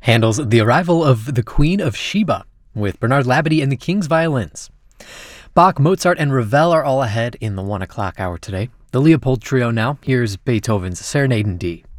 Handel's The Arrival of the Queen of Sheba, with Bernard Labadie and the King's Violins. Bach, Mozart, and Ravel are all ahead in the 1 o'clock hour today. The Leopold Trio now. Here's Beethoven's Serenade in D.